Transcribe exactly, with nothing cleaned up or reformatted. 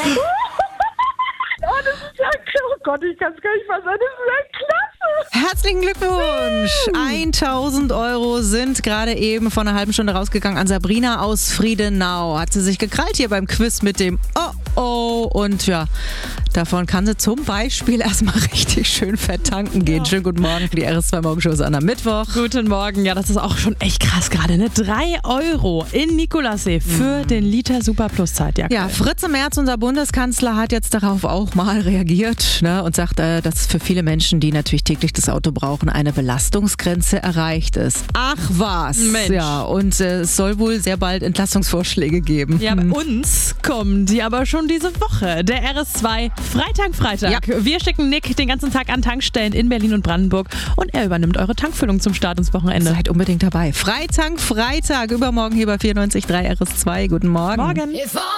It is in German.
Oh, das ist ja klasse. Oh Gott, ich kann es gar nicht fassen. Das ist ja klasse. Herzlichen Glückwunsch! tausend Euro sind gerade eben vor einer halben Stunde rausgegangen an Sabrina aus Friedenau. Hat sie sich gekrallt hier beim Quiz mit dem Oh oh und ja, davon kann sie zum Beispiel erstmal richtig schön vertanken gehen. Ja. Schönen guten Morgen für die R S zwei Morgenshow an am Mittwoch. Guten Morgen, ja, das ist auch schon echt krass gerade, ne? Drei Euro in Nikolassee für mhm. den Liter Super Plus Zeitjacke. Ja, Fritze Merz, unser Bundeskanzler, hat jetzt darauf auch mal reagiert, ne, und sagt, äh, dass für viele Menschen, die natürlich täglich das Auto brauchen, eine Belastungsgrenze erreicht ist. Ach was. Mensch. Ja, und äh, es soll wohl sehr bald Entlastungsvorschläge geben. Ja, hm. bei uns kommen die aber schon diese Woche. Der R S zwei Freitag, Freitag. Ja. Wir schicken Nick den ganzen Tag an Tankstellen in Berlin und Brandenburg und er übernimmt eure Tankfüllung zum Start ins Wochenende. Seid unbedingt dabei. Freitag, Freitag, übermorgen hier bei vierundneunzig Komma drei R S zwei. Guten Morgen. Morgen.